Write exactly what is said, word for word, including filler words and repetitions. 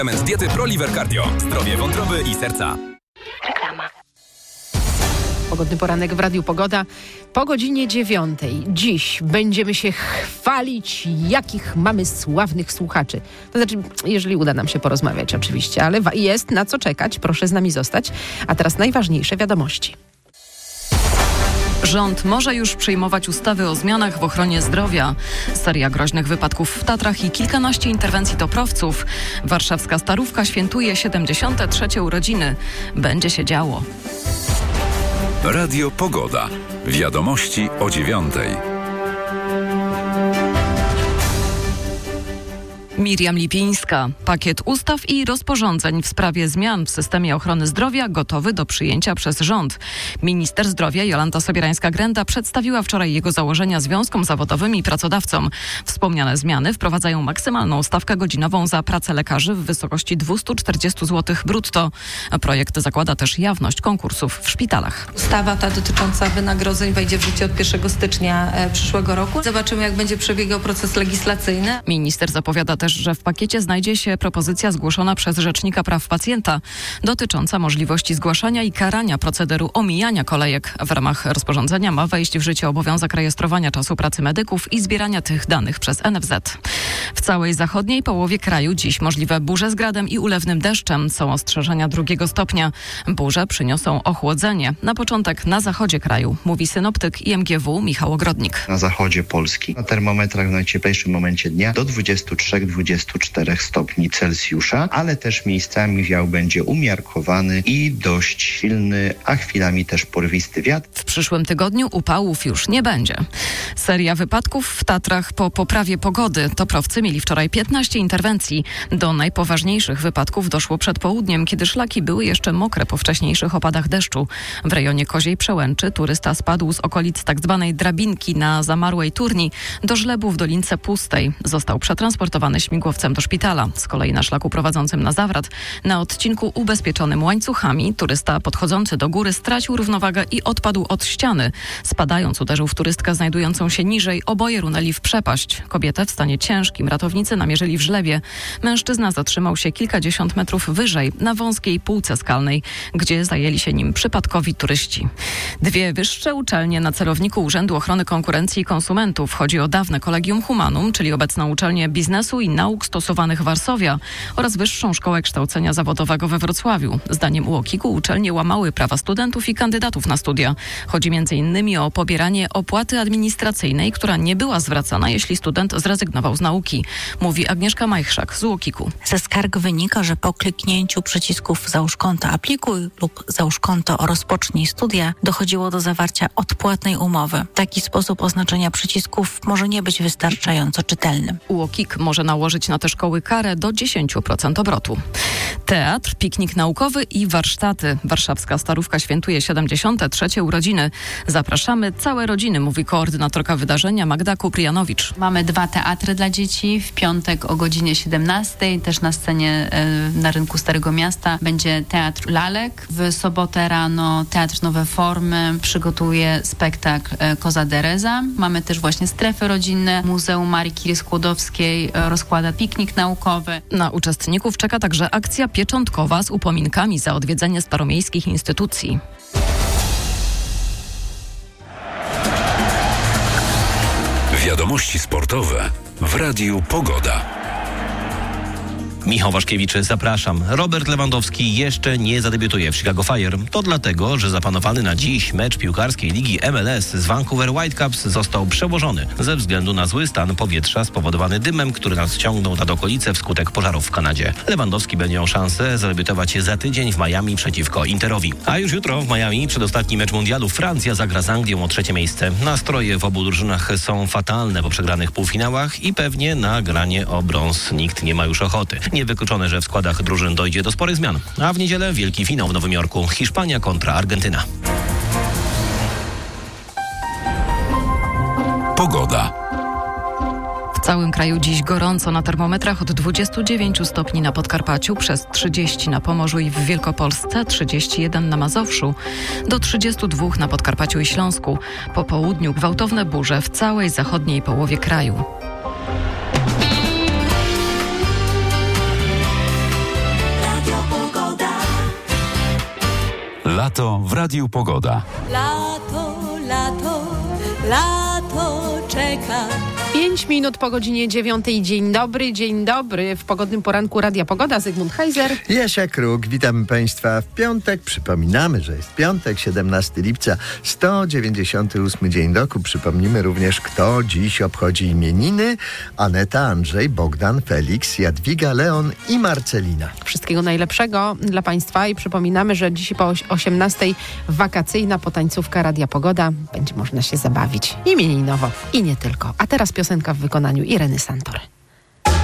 Element diety ProLiver Cardio. Zdrowie wątroby i serca. Reklama. Pogodny poranek w Radiu Pogoda po godzinie dziewiątej. Dziś będziemy się chwalić, jakich mamy sławnych słuchaczy. To znaczy, jeżeli uda nam się porozmawiać oczywiście, ale jest na co czekać. Proszę z nami zostać. A teraz najważniejsze wiadomości. Rząd może już przyjmować ustawy o zmianach w ochronie zdrowia. Seria groźnych wypadków w Tatrach i kilkanaście interwencji toprowców. Warszawska Starówka świętuje siedemdziesiąte trzecie urodziny. Będzie się działo. Radio Pogoda. Wiadomości o dziewiątej. Miriam Lipińska. Pakiet ustaw i rozporządzeń w sprawie zmian w systemie ochrony zdrowia gotowy do przyjęcia przez rząd. Minister zdrowia Jolanta Sobierańska-Grenda przedstawiła wczoraj jego założenia związkom zawodowym i pracodawcom. Wspomniane zmiany wprowadzają maksymalną stawkę godzinową za pracę lekarzy w wysokości dwieście czterdzieści złotych brutto. Projekt zakłada też jawność konkursów w szpitalach. Ustawa ta dotycząca wynagrodzeń wejdzie w życie od pierwszego stycznia przyszłego roku. Zobaczymy, jak będzie przebiegał proces legislacyjny. Minister zapowiada też, że w pakiecie znajdzie się propozycja zgłoszona przez Rzecznika Praw Pacjenta dotycząca możliwości zgłaszania i karania procederu omijania kolejek. W ramach rozporządzenia ma wejść w życie obowiązek rejestrowania czasu pracy medyków i zbierania tych danych przez N F Z. W całej zachodniej połowie kraju dziś możliwe burze z gradem i ulewnym deszczem. Są ostrzeżenia drugiego stopnia. Burze przyniosą ochłodzenie. Na początek na zachodzie kraju, mówi synoptyk I M G W Michał Ogrodnik. Na zachodzie Polski na termometrach w najcieplejszym momencie dnia do dwudziestu trzech do dwudziestu czterech stopni Celsjusza, ale też miejscami wiał będzie umiarkowany i dość silny, a chwilami też porwisty wiatr. W przyszłym tygodniu upałów już nie będzie. Seria wypadków w Tatrach po poprawie pogody. Toprowcy mieli wczoraj piętnaście interwencji. Do najpoważniejszych wypadków doszło przed południem, kiedy szlaki były jeszcze mokre po wcześniejszych opadach deszczu. W rejonie Koziej Przełęczy turysta spadł z okolic tak zwanej drabinki na zamarłej turni do żlebu w Dolince Pustej. Został przetransportowany śmigłowcem do szpitala. Z kolei na szlaku prowadzącym na Zawrat, na odcinku ubezpieczonym łańcuchami, turysta podchodzący do góry stracił równowagę i odpadł od ściany. Spadając uderzył w turystkę znajdującą się niżej. Oboje runęli w przepaść. Kobietę w stanie ciężkim ratownicy namierzyli w żlebie. Mężczyzna zatrzymał się kilkadziesiąt metrów wyżej, na wąskiej półce skalnej, gdzie zajęli się nim przypadkowi turyści. Dwie wyższe uczelnie na celowniku Urzędu Ochrony Konkurencji i Konsumentów. Chodzi o dawne Collegium Humanum, czyli obecną uczelnię biznesu i nauk stosowanych Warszawia oraz Wyższą Szkołę Kształcenia Zawodowego we Wrocławiu. Zdaniem U O K I K-u uczelnie łamały prawa studentów i kandydatów na studia. Chodzi między innymi o pobieranie opłaty administracyjnej, która nie była zwracana, jeśli student zrezygnował z nauki, mówi Agnieszka Majchrzak z U O K I K-u. Ze skarg wynika, że po kliknięciu przycisków załóż konto aplikuj lub załóż konto rozpocznij studia dochodziło do zawarcia odpłatnej umowy. Taki sposób oznaczenia przycisków może nie być wystarczająco czytelny. U O K I K może nałożyć na te szkoły karę do dziesięć procent obrotu. Teatr, piknik naukowy i warsztaty. Warszawska Starówka świętuje siedemdziesiąte trzecie urodziny. Zapraszamy całe rodziny, mówi koordynatorka wydarzenia Magda Kuprijanowicz. Mamy dwa teatry dla dzieci. W piątek o godzinie siedemnastej, też na scenie na rynku Starego Miasta będzie Teatr Lalek. W sobotę rano Teatr Nowe Formy przygotuje spektakl Koza Dereza. Mamy też właśnie strefy rodzinne. Muzeum Marii Curie Skłodowskiej rozkłada piknik naukowy. Na uczestników czeka także akcja pieczątkowa z upominkami za odwiedzenie staromiejskich instytucji. Wiadomości sportowe w Radiu Pogoda. Michał Waszkiewicz, zapraszam. Robert Lewandowski jeszcze nie zadebiutuje w Chicago Fire. To dlatego, że zaplanowany na dziś mecz piłkarskiej ligi M L S z Vancouver Whitecaps został przełożony ze względu na zły stan powietrza spowodowany dymem, który nas ściągnął nad okolice wskutek pożarów w Kanadzie. Lewandowski będzie miał szansę zadebiutować za tydzień w Miami przeciwko Interowi. A już jutro w Miami przedostatni mecz mundialu Francja zagra z Anglią o trzecie miejsce. Nastroje w obu drużynach są fatalne po przegranych półfinałach i pewnie na granie o brąz nikt nie ma już ochoty. Niewykluczone, że w składach drużyn dojdzie do sporych zmian. A w niedzielę wielki finał w Nowym Jorku. Hiszpania kontra Argentyna. Pogoda. W całym kraju dziś gorąco, na termometrach od dwudziestu dziewięciu stopni na Podkarpaciu, przez trzydzieści na Pomorzu i w Wielkopolsce, trzydzieści jeden na Mazowszu, do trzydziestu dwóch na Podkarpaciu i Śląsku. Po południu gwałtowne burze w całej zachodniej połowie kraju. Lato w Radiu Pogoda. Lato, lato, lato czeka. Pięć minut po godzinie dziewiątej. Dzień dobry, dzień dobry. W pogodnym poranku Radia Pogoda. Zygmunt Heiser. Jasia Kruk, witamy Państwa w piątek. Przypominamy, że jest piątek, siedemnastego lipca, sto dziewięćdziesiąty ósmy dzień roku. Przypomnimy również, kto dziś obchodzi imieniny. Aneta, Andrzej, Bogdan, Felix, Jadwiga, Leon i Marcelina. Wszystkiego najlepszego dla Państwa i przypominamy, że dziś po osiemnastej wakacyjna potańcówka Radia Pogoda. Będzie można się zabawić imieninowo i nie tylko. A teraz piosenka w wykonaniu Ireny Santor.